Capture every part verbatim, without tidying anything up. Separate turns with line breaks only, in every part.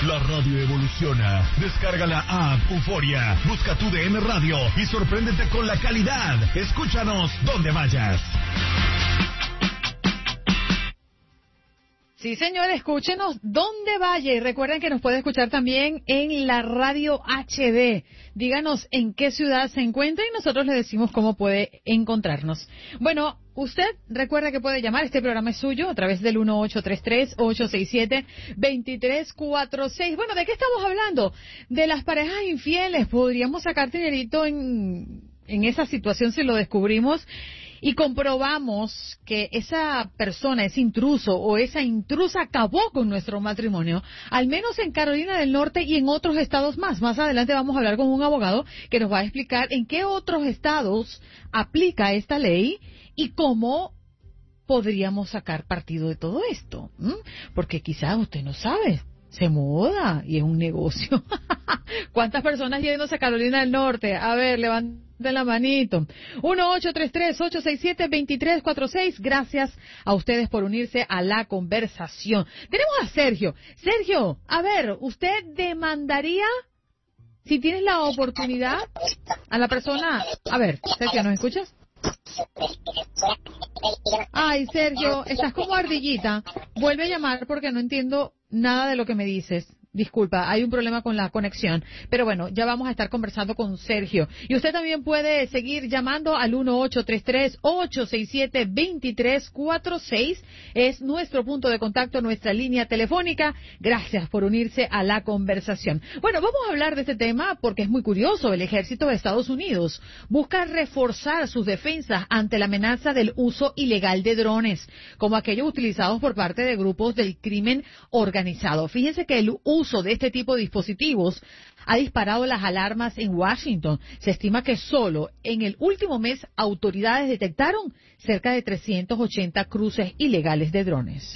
La radio evoluciona. Descarga la app Euforia. Busca tu D M Radio y sorpréndete con la calidad. Escúchanos donde vayas.
Sí, señor, escúchenos donde vaya y recuerden que nos puede escuchar también en la radio H D. Díganos en qué ciudad se encuentra y nosotros le decimos cómo puede encontrarnos. Bueno, usted recuerda que puede llamar, este programa es suyo a través del uno ocho tres tres, ocho seis siete, dos tres cuatro seis. Bueno, ¿de qué estamos hablando? De las parejas infieles. Podríamos sacar dinerito en, en esa situación si lo descubrimos y comprobamos que esa persona, ese intruso o esa intrusa acabó con nuestro matrimonio, al menos en Carolina del Norte y en otros estados más. Más adelante vamos a hablar con un abogado que nos va a explicar en qué otros estados aplica esta ley y cómo podríamos sacar partido de todo esto. ¿Mm? Porque quizás usted no sabe, se muda y es un negocio. ¿Cuántas personas yéndose a Carolina del Norte? A ver, levanten la manito. uno ocho tres tres, ocho seis siete, dos tres cuatro seis. Gracias a ustedes por unirse a la conversación. Tenemos a Sergio. Sergio, a ver, ¿usted demandaría, si tienes la oportunidad, a la persona? A ver, Sergio, ¿nos escuchas? Ay, Sergio, estás como ardillita. Vuelve a llamar porque no entiendo nada de lo que me dices. Disculpa, hay un problema con la conexión. Pero bueno, ya vamos a estar conversando con Sergio. Y usted también puede seguir llamando al uno ocho tres tres, ocho seis siete, dos tres cuatro seis. Es nuestro punto de contacto, nuestra línea telefónica. Gracias por unirse a la conversación. Bueno, vamos a hablar de este tema porque es muy curioso. El ejército de Estados Unidos busca reforzar sus defensas ante la amenaza del uso ilegal de drones, como aquellos utilizados por parte de grupos del crimen organizado. Fíjense que el uso uso de este tipo de dispositivos ha disparado las alarmas en Washington. Se estima que solo en el último mes autoridades detectaron cerca de trescientos ochenta cruces ilegales de drones.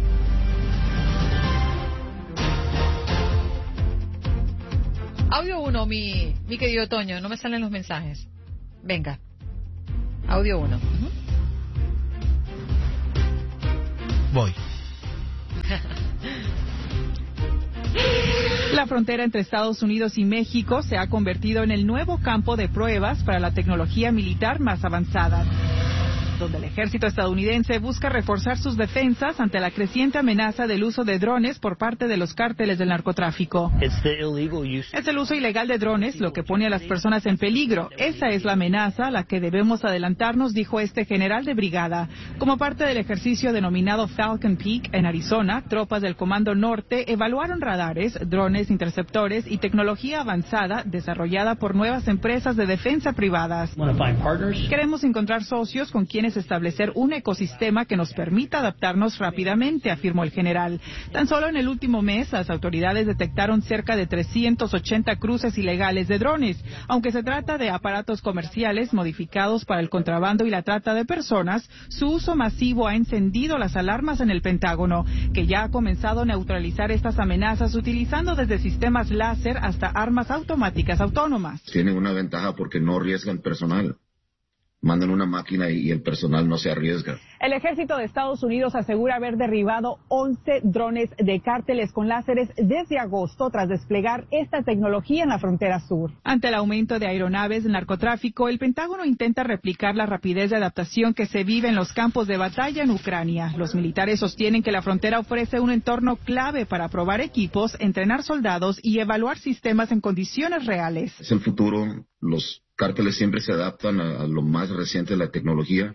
Audio uno, mi, mi querido Toño, no me salen los mensajes. Venga, audio uno. Uh-huh.
Voy.
La frontera entre Estados Unidos y México se ha convertido en el nuevo campo de pruebas para la tecnología militar más avanzada, donde el ejército estadounidense busca reforzar sus defensas ante la creciente amenaza del uso de drones por parte de los cárteles del narcotráfico. Es el uso ilegal de drones lo que pone a las personas en peligro. Esa es la amenaza a la que debemos adelantarnos, dijo este general de brigada. Como parte del ejercicio denominado Falcon Peak en Arizona, tropas del Comando Norte evaluaron radares, drones, interceptores y tecnología avanzada desarrollada por nuevas empresas de defensa privadas. Queremos encontrar socios con quienes establecer un ecosistema que nos permita adaptarnos rápidamente, afirmó el general. Tan solo en el último mes, las autoridades detectaron cerca de trescientos ochenta cruces ilegales de drones. Aunque se trata de aparatos comerciales modificados para el contrabando y la trata de personas, su uso masivo ha encendido las alarmas en el Pentágono, que ya ha comenzado a neutralizar estas amenazas utilizando desde sistemas láser hasta armas automáticas autónomas.
Tienen una ventaja porque no arriesgan personal. Mandan una máquina y el personal no se arriesga.
El ejército de Estados Unidos asegura haber derribado once drones de cárteles con láseres desde agosto tras desplegar esta tecnología en la frontera sur. Ante el aumento de aeronaves de narcotráfico, el Pentágono intenta replicar la rapidez de adaptación que se vive en los campos de batalla en Ucrania. Los militares sostienen que la frontera ofrece un entorno clave para probar equipos, entrenar soldados y evaluar sistemas en condiciones reales.
Es el futuro. Los cárteles siempre se adaptan a, a lo más reciente de la tecnología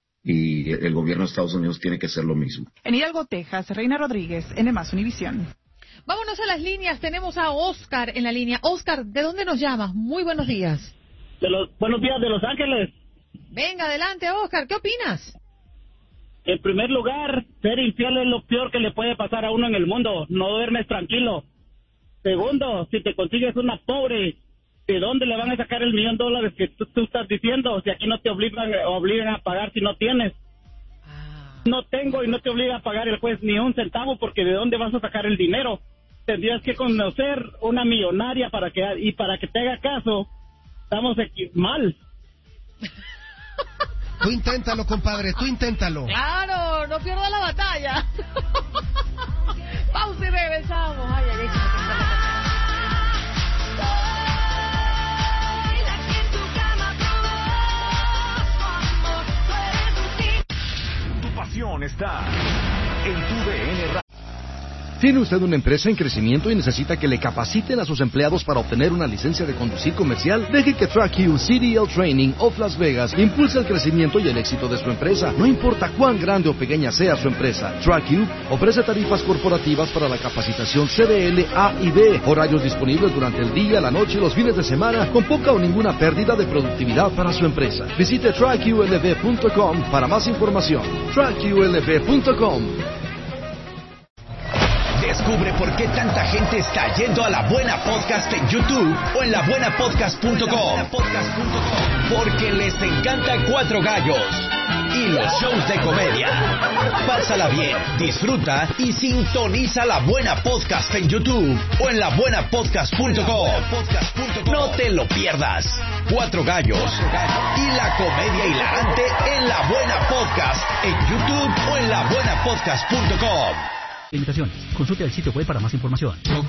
y el gobierno de Estados Unidos tiene que hacer lo mismo.
En Hidalgo, Texas, Reina Rodríguez, N más Univisión.
Vámonos a las líneas. Tenemos a Oscar en la línea. Oscar, ¿de dónde nos llamas? Muy buenos días.
De los, buenos días de Los Ángeles.
Venga, adelante, Oscar. ¿Qué opinas?
En primer lugar, ser infiel es lo peor que le puede pasar a uno en el mundo. No duermes tranquilo. Segundo, si te consigues una pobre, ¿de dónde le van a sacar el millón de dólares que tú, tú estás diciendo? Si aquí no te obligan, obligan a pagar si no tienes. Ah. No tengo y no te obliga a pagar el juez ni un centavo porque ¿de dónde vas a sacar el dinero? Tendrías que conocer una millonaria para que y para que te haga caso. Estamos aquí mal.
Tú inténtalo, compadre, tú inténtalo.
Claro, no pierdas la batalla. Pausa y regresamos. Ay, ay, ay.
¿Tiene usted una empresa en crecimiento y necesita que le capaciten a sus empleados para obtener una licencia de conducir comercial? Deje que TrackU C D L Training of Las Vegas impulse el crecimiento y el éxito de su empresa. No importa cuán grande o pequeña sea su empresa, TrackU ofrece tarifas corporativas para la capacitación C D L A y B, horarios disponibles durante el día, la noche y los fines de semana, con poca o ninguna pérdida de productividad para su empresa. Visite track U L V punto com para más información. track U L V punto com.
Descubre por qué tanta gente está yendo a La Buena Podcast en YouTube o en la buena podcast punto com. Porque les encanta Cuatro Gallos y los shows de comedia. Pásala bien, disfruta y sintoniza La Buena Podcast en YouTube o en la buena podcast punto com. No te lo pierdas. Cuatro Gallos y la comedia hilarante en La Buena Podcast en YouTube o en la buena podcast punto com.
Limitaciones. Consulte el sitio web para más información.